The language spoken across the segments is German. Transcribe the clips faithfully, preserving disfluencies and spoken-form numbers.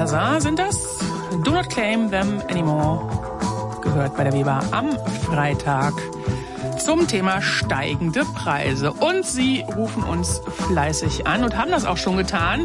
Gaza sind das. Do not claim them anymore. Gehört bei der Weber am Freitag zum Thema steigende Preise. Und Sie rufen uns fleißig an und haben das auch schon getan.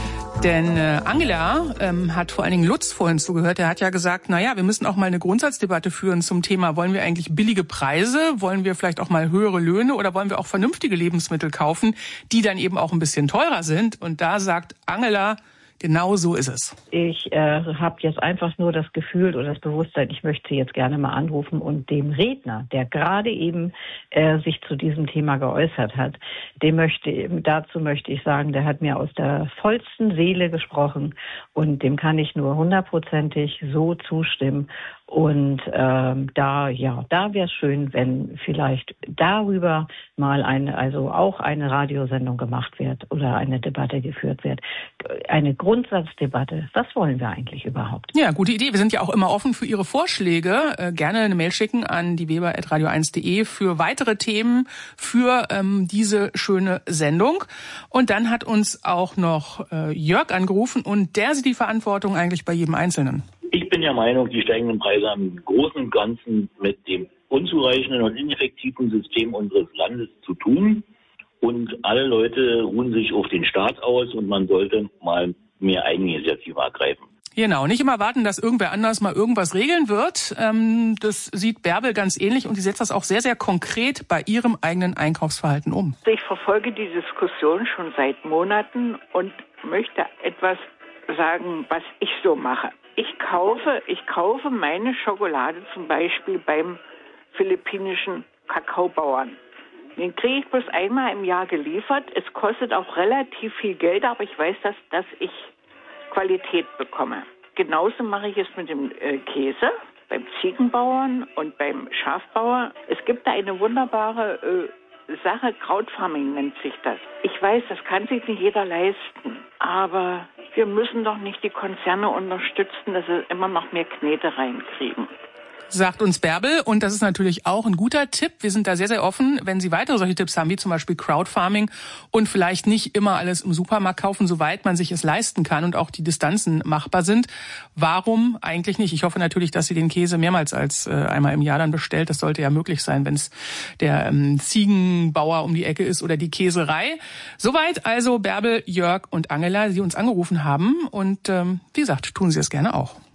Denn äh, Angela ähm, hat vor allen Dingen Lutz vorhin zugehört. Er hat ja gesagt, na ja, wir müssen auch mal eine Grundsatzdebatte führen zum Thema, wollen wir eigentlich billige Preise, wollen wir vielleicht auch mal höhere Löhne oder wollen wir auch vernünftige Lebensmittel kaufen, die dann eben auch ein bisschen teurer sind. Und da sagt Angela, genau so ist es. Ich äh, habe jetzt einfach nur das Gefühl oder das Bewusstsein, ich möchte Sie jetzt gerne mal anrufen und dem Redner, der gerade eben äh, sich zu diesem Thema geäußert hat, dem möchte, dazu möchte ich sagen, der hat mir aus der vollsten Seele gesprochen und dem kann ich nur hundertprozentig so zustimmen. Und ähm, da, ja, da wäre es schön, wenn vielleicht darüber mal eine, also auch eine Radiosendung gemacht wird oder eine Debatte geführt wird. Eine Grundsatzdebatte. Was wollen wir eigentlich überhaupt? Ja, gute Idee. Wir sind ja auch immer offen für Ihre Vorschläge. Äh, gerne eine Mail schicken an die weber at radio eins punkt de für weitere Themen für ähm, diese schöne Sendung. Und dann hat uns auch noch äh, Jörg angerufen und der sieht die Verantwortung eigentlich bei jedem Einzelnen. Ich bin der Meinung, die steigenden Preise haben im Großen und Ganzen mit dem unzureichenden und ineffektiven System unseres Landes zu tun. Und alle Leute ruhen sich auf den Staat aus und man sollte mal mehr Eigeninitiative ergreifen. Genau, nicht immer warten, dass irgendwer anders mal irgendwas regeln wird. Das sieht Bärbel ganz ähnlich und die setzt das auch sehr, sehr konkret bei ihrem eigenen Einkaufsverhalten um. Ich verfolge die Diskussion schon seit Monaten und möchte etwas sagen, was ich so mache. Ich kaufe, ich kaufe meine Schokolade zum Beispiel beim philippinischen Kakaobauern. Den kriege ich bloß einmal im Jahr geliefert. Es kostet auch relativ viel Geld, aber ich weiß, dass, dass ich Qualität bekomme. Genauso mache ich es mit dem äh, Käse beim Ziegenbauern und beim Schafbauer. Es gibt da eine wunderbare äh, Sache, Krautfarming nennt sich das. Ich weiß, das kann sich nicht jeder leisten, aber wir müssen doch nicht die Konzerne unterstützen, dass sie immer noch mehr Knete reinkriegen. Sagt uns Bärbel. Und das ist natürlich auch ein guter Tipp. Wir sind da sehr, sehr offen, wenn Sie weitere solche Tipps haben, wie zum Beispiel Crowdfarming und vielleicht nicht immer alles im Supermarkt kaufen, soweit man sich es leisten kann und auch die Distanzen machbar sind. Warum eigentlich nicht? Ich hoffe natürlich, dass Sie den Käse mehrmals als äh, einmal im Jahr dann bestellt. Das sollte ja möglich sein, wenn es der ähm, Ziegenbauer um die Ecke ist oder die Käserei. Soweit also Bärbel, Jörg und Angela, die uns angerufen haben. Und ähm, wie gesagt, tun Sie es gerne auch.